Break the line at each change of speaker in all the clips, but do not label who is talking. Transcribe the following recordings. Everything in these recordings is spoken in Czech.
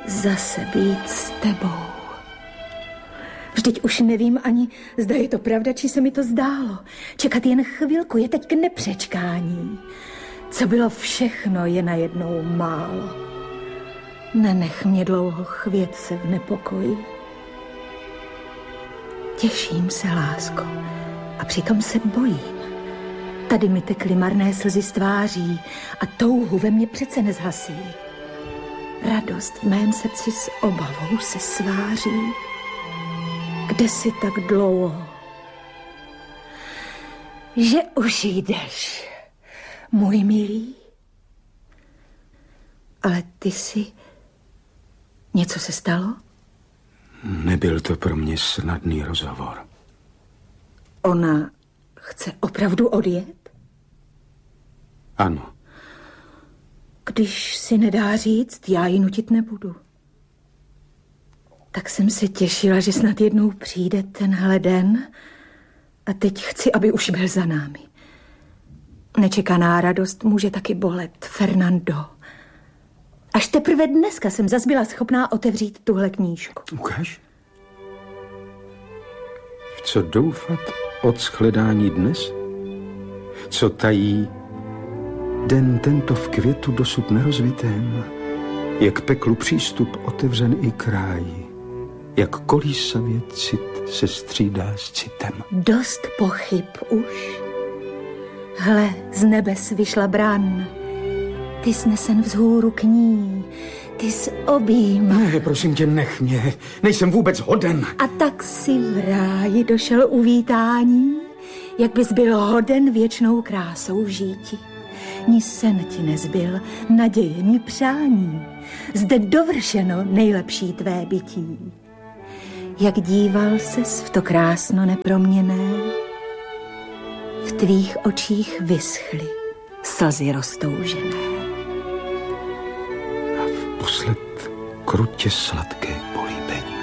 zase být s tebou. Vždyť už nevím ani, zda je to pravda, či se mi to zdálo. Čekat jen chvilku je teď k nepřečkání. Co bylo všechno, je najednou málo. Nenech mě dlouho chvět se v nepokoji. Těším se, lásko, a přitom se bojím. Tady mi tekly marné slzy z tváří a touhu ve mně přece nezhasí. Radost v mém srdci s obavou se sváří. Kde jsi tak dlouho? Že už jdeš, můj milý. Ale ty jsi... Něco se stalo?
Nebyl to pro mě snadný rozhovor.
Ona chce opravdu odjet?
Ano.
Když si nedá říct, já ji nutit nebudu. Tak jsem se těšila, že snad jednou přijde tenhle den a teď chci, aby už byl za námi. Nečekaná radost může taky bolet, Fernando. Až teprve dneska jsem zas byla schopná otevřít tuhle knížku.
Ukáž. V co doufat od shledání dnes? Co tají den tento v květu dosud nerozvitém? Jak peklu přístup otevřen i kráji, jak kolísavě cit se střídá s citem.
Dost pochyb už. Hle, z nebes vyšla bran. Ty snesen vzhůru k ní. Ty s objíma.
Ne, prosím tě, nech mě. Nejsem vůbec hoden.
A tak si v ráji došel uvítání, jak bys byl hoden věčnou krásou žíti. Ni sen ti nezbyl, naděje, ni přání. Zde dovršeno nejlepší tvé bytí. Jak díval ses v to krásno neproměnné, v tvých očích vyschly slzy roztoužené.
A vposled krutě sladké políbení.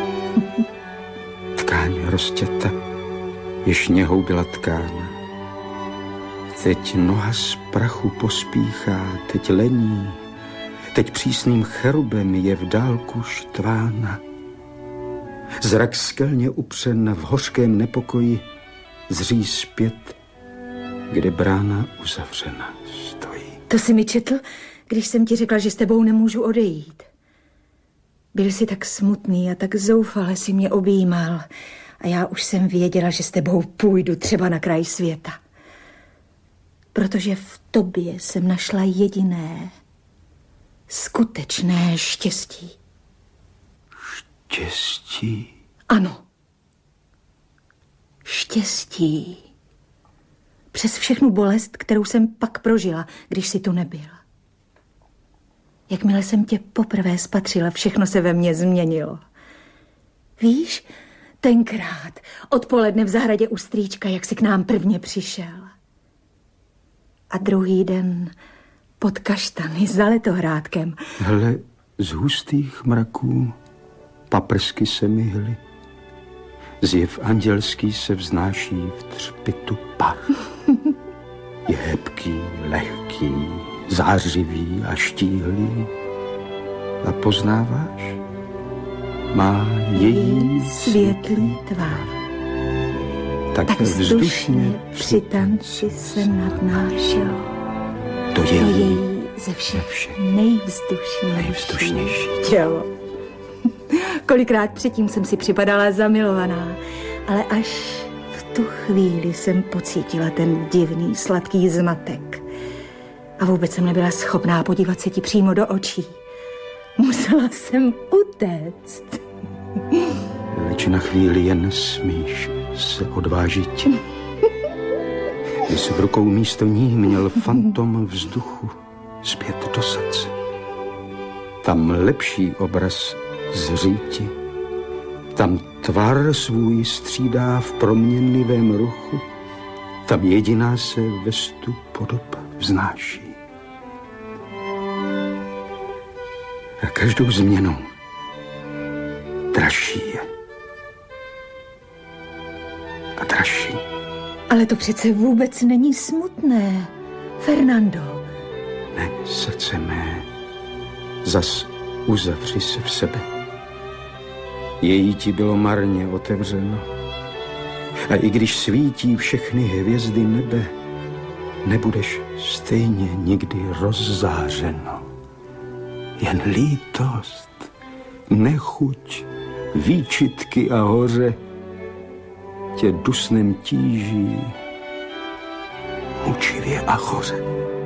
Tkáň rozťata, jež něhou byla tkána. Teď noha z prachu pospíchá, teď lení, teď přísným cherubem je v dálku štvána. Zrak skelně upřen v hořkém nepokoji zří zpět, kde brána uzavřena stojí.
To jsi mi četl, když jsem ti řekla, že s tebou nemůžu odejít. Byl jsi tak smutný a tak zoufale si mě objímal a já už jsem věděla, že s tebou půjdu třeba na kraj světa. Protože v tobě jsem našla jediné, skutečné štěstí.
Štěstí?
Ano. Štěstí. Přes všechnu bolest, kterou jsem pak prožila, když jsi tu nebyl. Jakmile jsem tě poprvé spatřila, všechno se ve mně změnilo. Víš, tenkrát, odpoledne v zahradě u strýčka, jak jsi k nám prvně přišel. A druhý den pod kaštany za letohrádkem.
Hle, z hustých mraků paprsky se myhly. Zjev andělský se vznáší v třpitu par. Je hebký, lehký, zářivý a štíhlý. A poznáváš? Má její
světlý tvar. Tak vzdušně při tanci se nadnášel.
To je její
ze všech nejvzdušnější tělo. Kolikrát předtím jsem si připadala zamilovaná, ale až v tu chvíli jsem pocítila ten divný, sladký zmatek. A vůbec jsem nebyla schopná podívat se ti přímo do očí. Musela jsem utéct.
Leč na chvíli jen smíš se odvážit. Jsi v rukou místo ní měl fantom vzduchu zpět do srdce. Tam lepší obraz zříti. Tam tvar svůj střídá v proměnlivém ruchu. Tam jediná se ve stu podob vznáší. A každou změnou dražší je. A dražší.
Ale to přece vůbec není smutné, Fernando.
Ne, srdce mé, zas Uzavři se v sebe. Její ti bylo marně otevřeno. A i když svítí všechny hvězdy nebe, nebudeš stejně nikdy rozzářeno. Jen lítost, nechuť, výčitky a hoře tě dusnem tíží mučivě a hoře.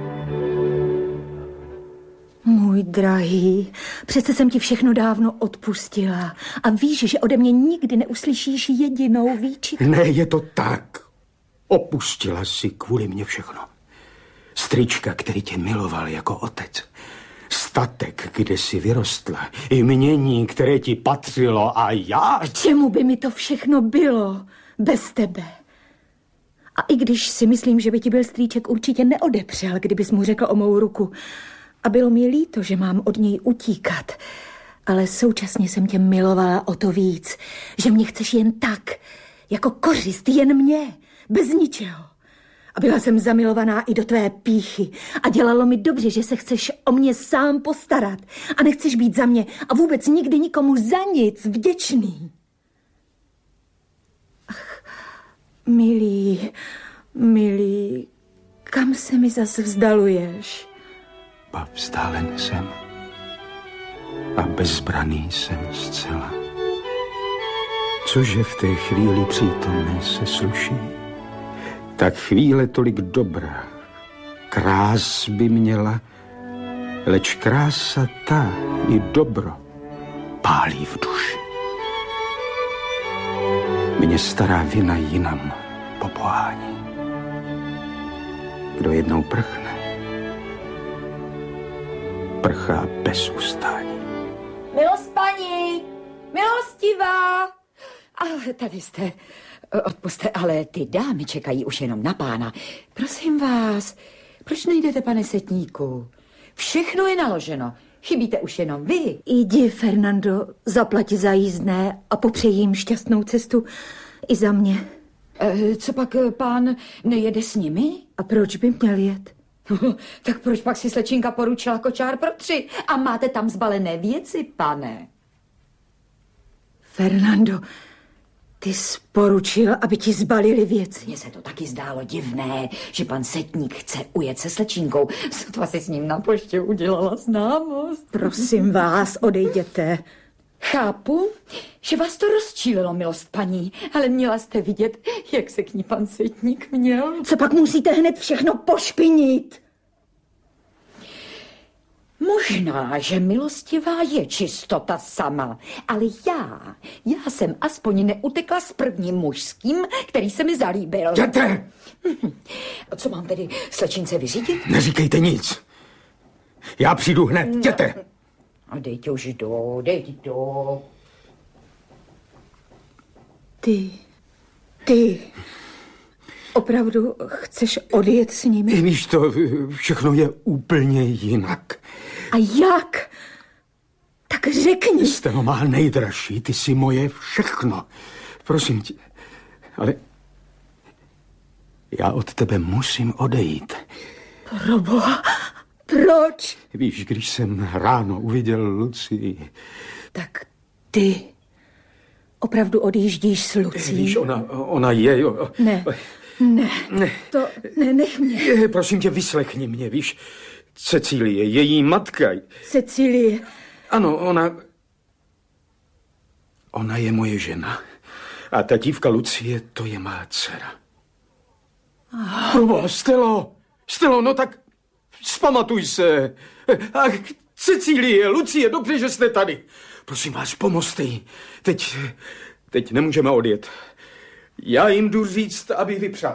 Můj drahý, přece jsem ti všechno dávno odpustila a víš, že ode mě nikdy neuslyšíš jedinou výčitku.
Ne, je to tak. Opustila si kvůli mě všechno. Strýčka, který tě miloval jako otec. Statek, kde jsi vyrostla. Jmění, které ti patřilo a já...
K čemu by mi to všechno bylo bez tebe? A i když si myslím, že by ti byl strýček určitě neodepřel, kdybys mu řekl o mou ruku. A bylo mi líto, že mám od něj utíkat. Ale současně jsem tě milovala o to víc, že mě chceš jen tak, jako kořist, jen mě, bez ničeho. A byla jsem zamilovaná i do tvé pýchy a dělalo mi dobře, že se chceš o mě sám postarat a nechceš být za mě a vůbec nikdy nikomu za nic vděčný. Ach, milý, kam se mi zase vzdaluješ?
Vzdálen jsem a bezbraný jsem zcela. Cože v té chvíli přítomné se sluší? Tak chvíle tolik dobra, krás by měla, leč krása ta i dobro pálí v duši. Mě stará vina jinam popohání. Kdo jednou prchne, prchá bez ustání.
Milost paní, milostivá. Tady jste. Odpusťte, ale ty dámy čekají už jenom na pána. Prosím vás, proč nejdete, pane setníku? Všechno je naloženo. Chybíte už jenom vy. Jdi, Fernando, zaplať za jízdné a popřeji jim šťastnou cestu i za mě. Co pak pán nejede s nimi? A proč by měl jet? Tak proč pak si slečinka poručila kočár pro 3 a máte tam zbalené věci, pane? Fernando, ty jsi poručil, aby ti zbalili věci. Mně se to taky zdálo divné, že pan setník chce ujet se slečinkou. Sotva si s ním na poště udělala známost. Prosím vás, odejděte. Chápu, že vás to rozčílilo, milost paní, ale měla jste vidět, jak se k ní pan setník měl. Co pak musíte hned všechno pošpinit? Možná, že milostivá je čistota sama, ale já jsem aspoň neutekla s prvním mužským, který se mi zalíbil.
Jděte!
Co mám tedy slečince vyřídit?
Neříkejte nic. Já přijdu hned, jděte!
A dejť už jdu. Ty opravdu chceš odjet s nimi?
Víš to, všechno je úplně jinak.
A jak? Tak řekni.
Steno má nejdražší, ty jsi moje všechno. Prosím tě, ale já od tebe musím odejít.
Proboha, proč?
Víš, když jsem ráno uviděl Lucii...
Tak ty opravdu odjíždíš s Lucí?
Víš, ona je...
Ne, to nech mě.
Prosím tě, vyslechni mě, víš... Cecílie, její matka.
Cecílie.
Ano, ona je moje žena. A ta dívka Lucie, to je má dcera. Stelo, no tak vzpamatuj se. Ach, Cecílie, Lucie, dobře, že jste tady. Prosím vás, pomozte jí. Teď nemůžeme odjet. Já jim jdu říct, aby vypřáli.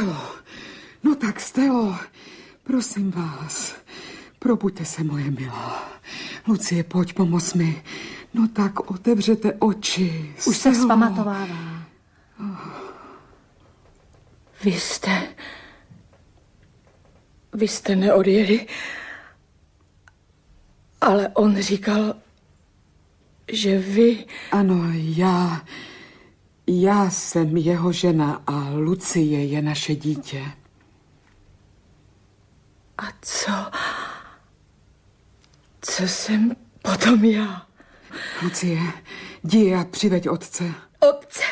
Stelo, prosím vás, probuďte se, moje milá. Lucie, pojď, pomoz mi. No tak otevřete oči.
Už se vzpamatovává. Vy jste neodjeli, ale on říkal, že vy...
Ano, já jsem jeho žena a Lucie je naše dítě.
A co jsem potom já.
Lucie, jdi a přiveď otce.
Otce?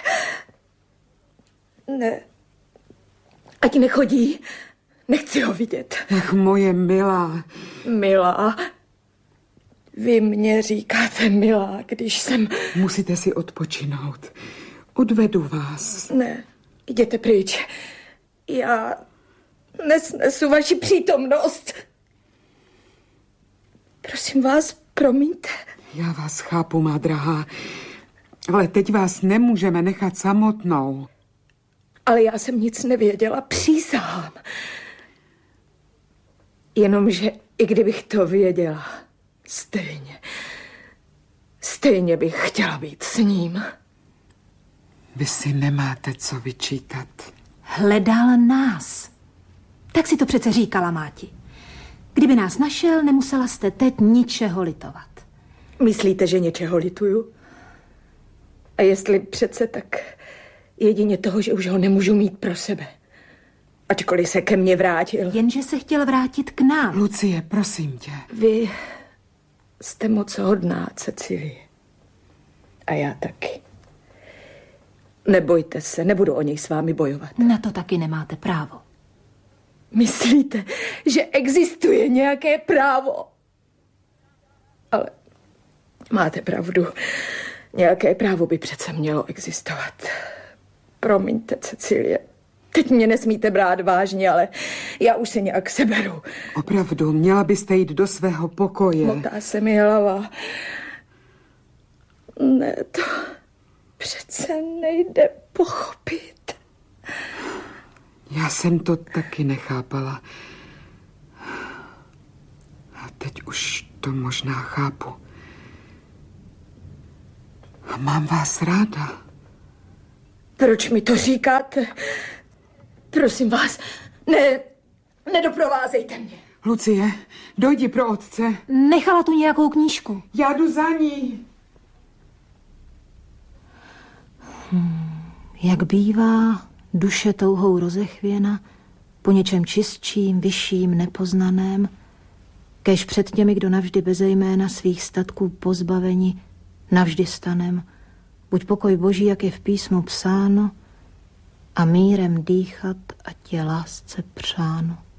Ne. Ať nechodí. Nechci ho vidět.
Ach, moje milá.
Milá? Vy mě říkáte milá, když jsem...
Musíte si odpočinout. Odvedu vás.
Ne, jděte pryč. Já nesnesu vaši přítomnost. Prosím vás, promiňte.
Já vás chápu, má drahá, ale teď vás nemůžeme nechat samotnou.
Ale já jsem nic nevěděla, přísahám. Jenomže i kdybych to věděla, stejně bych chtěla být s ním.
Vy si nemáte co vyčítat.
Hledal nás. Tak si to přece říkala máti. Kdyby nás našel, nemusela jste teď ničeho litovat.
Myslíte, že něčeho lituju? A jestli přece, tak jedině toho, že už ho nemůžu mít pro sebe. Ačkoliv se ke mně vrátil.
Jenže se chtěl vrátit k nám.
Lucie, prosím tě.
Vy jste moc hodná, Cecilie. A já taky. Nebojte se, nebudu o něj s vámi bojovat.
Na to taky nemáte právo.
Myslíte, že existuje nějaké právo? Ale máte pravdu. Nějaké právo by přece mělo existovat. Promiňte, Cecilie. Teď mě nesmíte brát vážně, ale já už se nějak seberu.
Opravdu, měla byste jít do svého pokoje.
Motá se mi hlava. Ne, to přece nejde pochopit.
Já jsem to taky nechápala. A teď už to možná chápu. A mám vás ráda.
Proč mi to říkáte? Prosím vás, nedoprovázejte mě.
Lucie, dojdi pro otce.
Nechala tu nějakou knížku.
Já jdu za ní.
Jak bývá, duše touhou rozechvěna, po něčem čistším, vyšším, nepoznaném, kéž před těmi, kdo navždy beze jména svých statků pozbaveni, navždy stanem, buď pokoj Boží, jak je v písmu psáno, a mírem dýchat, ať je lásce přáno.